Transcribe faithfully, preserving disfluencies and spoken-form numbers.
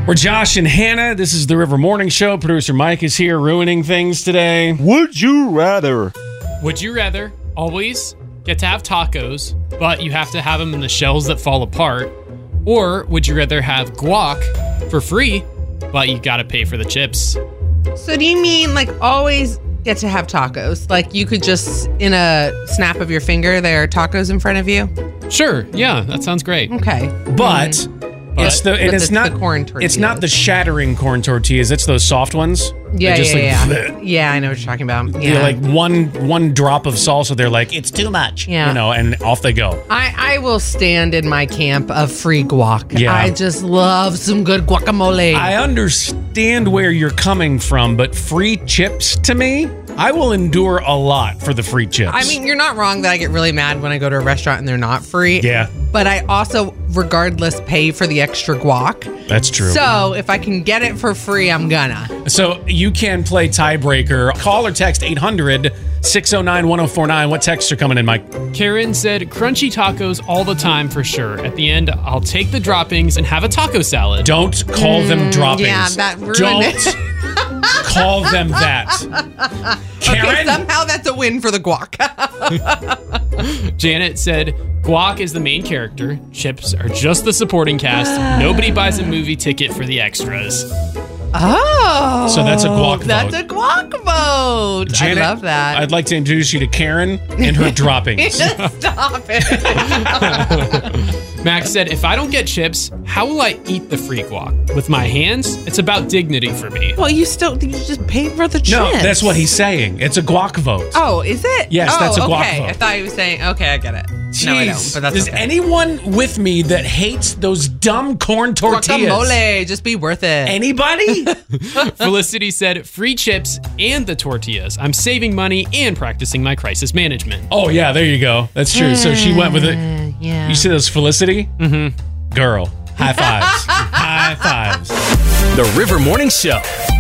We're Josh and Hannah. This is the River Morning Show. Producer Mike is here ruining things today. Would you rather? Would you rather always get to have tacos, but you have to have them in the shells that fall apart? Or would you rather have guac for free, but you gotta pay for the chips? So do you mean like always get to have tacos? Like you could just, in a snap of your finger, there are tacos in front of you? Sure, yeah, that sounds great. Okay. But Mm-hmm. it's the and But it's it's not the corn tortillas. It's not the shattering corn tortillas. It's those soft ones. Yeah, They just yeah, like, yeah. Yeah, I know what you're talking about. Yeah. They're like one one drop of salsa. They're like, it's too much. Yeah. You know, and off they go. I, I will stand in my camp of free guac. Yeah. I just love some good guacamole. I understand where you're coming from, but free chips to me, I will endure a lot for the free chips. I mean, you're not wrong that I get really mad when I go to a restaurant and they're not free. Yeah. But I also, regardless, pay for the extra guac. That's true. So if I can get it for free, I'm gonna. So you can play tiebreaker. Call or text eight hundred, six oh nine, one oh four nine. What texts are coming in, Mike? Karen said, crunchy tacos all the time for sure. At the end, I'll take the droppings and have a taco salad. Don't call them droppings. yeah, that ruined Don't it. call them that. Karen? Okay, somehow that's a win for the guac. Janet said, guac is the main character. Chips are just the supporting cast. Nobody buys a movie ticket for the extras. Oh. So that's a guac vote. That's a guac vote. Janet, I love that. I'd like to introduce you to Karen and her droppings. Stop it. Max said, if I don't get chips, how will I eat the free guac? With my hands? It's about dignity for me. Well, you still, you just pay for the chips. No, that's what he's saying. It's a guac vote. Oh, is it? Yes, oh, that's a guac okay. vote. I thought he was saying, okay, I get it. No, I don't, Jeez. but that's Is okay. anyone with me that hates those dumb corn tortillas? Guacamole, just be worth it. Anybody? Felicity said, free chips and the tortillas. I'm saving money and practicing my crisis management. Oh, yeah, there you go. That's true. So she went with it. Uh, yeah. You see those Felicity? Mm-hmm. Girl. High fives. High fives. The River Morning Show.